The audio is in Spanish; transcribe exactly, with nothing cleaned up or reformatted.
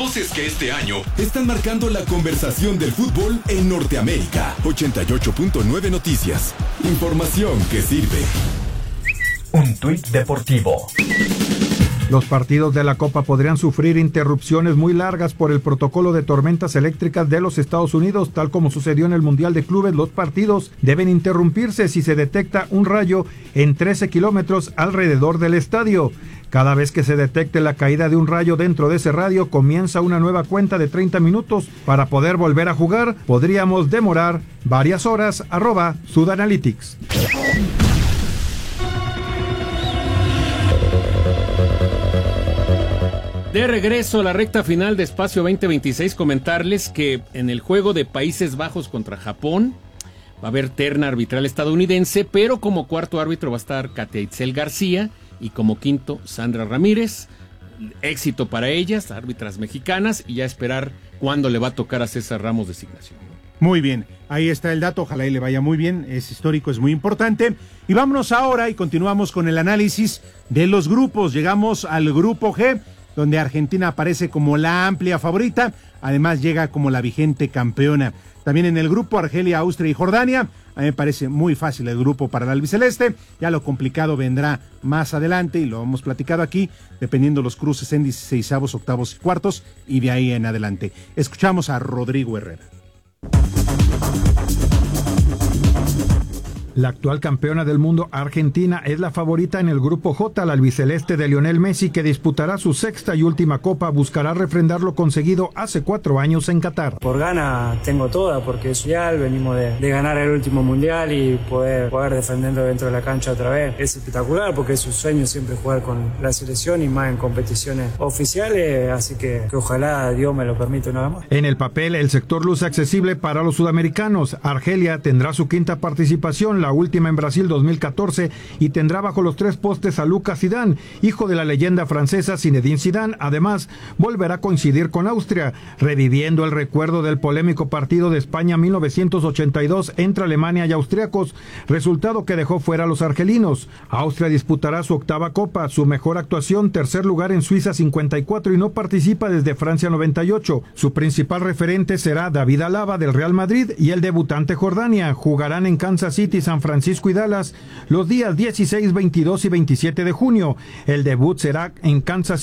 voces que este año están marcando la conversación del fútbol en Norteamérica. ochenta y ocho punto nueve Noticias. Información que sirve. Un tuit deportivo. Los partidos de la Copa podrían sufrir interrupciones muy largas por el protocolo de tormentas eléctricas de los Estados Unidos, tal como sucedió en el Mundial de Clubes. Los partidos deben interrumpirse si se detecta un rayo en trece kilómetros alrededor del estadio. Cada vez que se detecte la caída de un rayo dentro de ese radio, comienza una nueva cuenta de treinta minutos para poder volver a jugar. Podríamos demorar varias horas. Arroba Sudanalytics. De regreso a la recta final de Espacio veinte veintiséis, comentarles que en el juego de Países Bajos contra Japón va a haber terna arbitral estadounidense, pero como cuarto árbitro va a estar Katia Itzel García y como quinto Sandra Ramírez. Éxito para ellas, árbitras mexicanas, y ya esperar cuándo le va a tocar a César Ramos designación. Muy bien, ahí está el dato, ojalá y le vaya muy bien, es histórico, es muy importante. Y vámonos ahora y continuamos con el análisis de los grupos. Llegamos al grupo G, donde Argentina aparece como la amplia favorita, además llega como la vigente campeona. También en el grupo Argelia, Austria y Jordania. A mí me parece muy fácil el grupo para el albiceleste, ya lo complicado vendrá más adelante y lo hemos platicado aquí, dependiendo los cruces en dieciseisavos, octavos y cuartos y de ahí en adelante. Escuchamos a Rodrigo Herrera. La actual campeona del mundo, Argentina, es la favorita en el grupo J. La albiceleste de Lionel Messi, que disputará su sexta y última copa, buscará refrendar lo conseguido hace cuatro años en Qatar. Por gana tengo toda, porque es mundial, venimos de, de ganar el último mundial y poder, poder defenderlo dentro de la cancha otra vez. Es espectacular porque es un sueño siempre jugar con la selección y más en competiciones oficiales, así que, que ojalá Dios me lo permita una vez más. En el papel, el sector luce accesible para los sudamericanos. Argelia tendrá su quinta participación, la última en Brasil dos mil catorce, y tendrá bajo los tres postes a Lucas Zidane, hijo de la leyenda francesa Zinedine Zidane. Además, volverá a coincidir con Austria, reviviendo el recuerdo del polémico partido de España mil novecientos ochenta y dos entre Alemania y austriacos, resultado que dejó fuera a los argelinos. Austria disputará su octava copa, su mejor actuación, tercer lugar en Suiza cincuenta y cuatro, y no participa desde Francia noventa y ocho. Su principal referente será David Alaba del Real Madrid y el debutante Jordania. Jugarán en Kansas City, San Francisco y Dallas los días dieciséis, veintidós y veintisiete de junio. El debut será en Kansas